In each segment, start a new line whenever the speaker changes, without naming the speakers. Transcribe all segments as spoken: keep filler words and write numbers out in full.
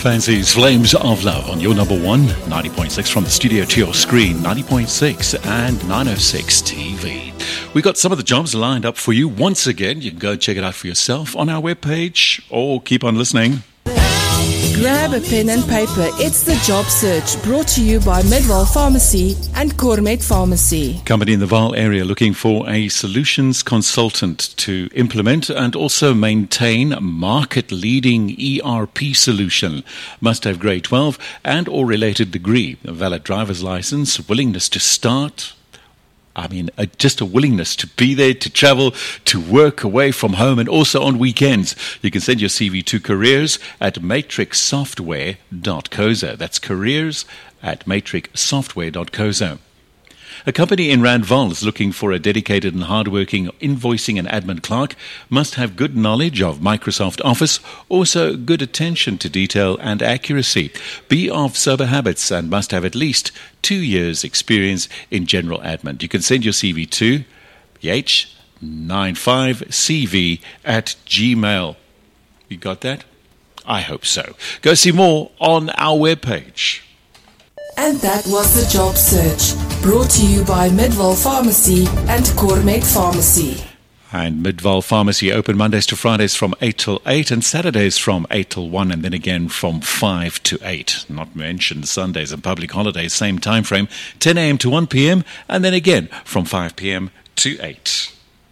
fancies. Flames of Love on your number one, ninety point six from the studio to your screen, ninety point six and nine oh six T V. We got some of the jobs lined up for you once again. You can go check it out for yourself on our webpage or keep on listening.
Grab a pen and paper. It's the Job Search, brought to you by Midwell Pharmacy and Cormet Pharmacy.
Company in the Vaal area looking for a solutions consultant to implement and also maintain a market-leading E R P solution. Must have grade twelve and or related degree, a valid driver's license, willingness to start. I mean, uh, just a willingness to be there, to travel, to work away from home, and also on weekends. You can send your C V to careers at matrix software dot co za. That's careers at matrix software dot co za. A company in Randval is looking for a dedicated and hardworking invoicing and admin clerk. Must have good knowledge of Microsoft Office, also good attention to detail and accuracy. Be of sober habits and must have at least two years experience in general admin. You can send your C V to h ninety-five c v at gmail. You got that? I hope so. Go see more on our webpage.
And that was the Job Search, brought to you by Midwell Pharmacy and Cormet Pharmacy.
And Midwell Pharmacy open Mondays to Fridays from eight till eight and Saturdays from eight till one and then again from five to eight. Not mentioned Sundays and public holidays, same time frame, ten a.m. to one p.m. and then again from five p.m. to eight.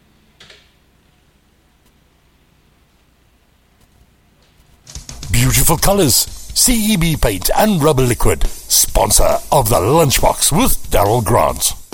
Beautiful colours. C E B Paint and Rubber Liquid, sponsor of the Lunchbox with Daryl Grant.